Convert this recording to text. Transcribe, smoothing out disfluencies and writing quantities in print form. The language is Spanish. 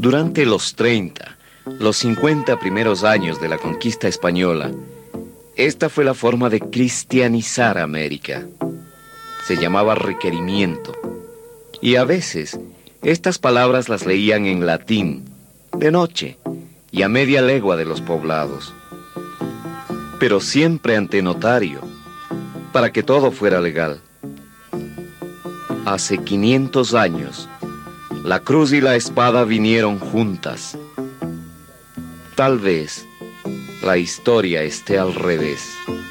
Durante los 30, los 50 primeros años de la conquista española, esta fue la forma de cristianizar América. Se llamaba requerimiento. Y a veces, estas palabras las leían en latín, de noche y a media legua de los poblados. Pero siempre ante notario, para que todo fuera legal. Hace 500 años, la cruz y la espada vinieron juntas. Tal vez la historia esté al revés.